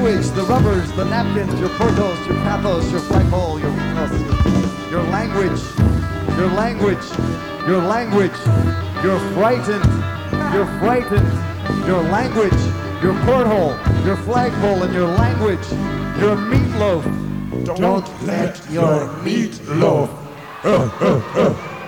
sewage, the rubbers, the napkins, your portos, your pathos, your flagpole, your ethos, your language, your language, your language, you're frightened, you're frightened, your language, your porthole, your flagpole, and your language, your meatloaf. Don't let your meatloaf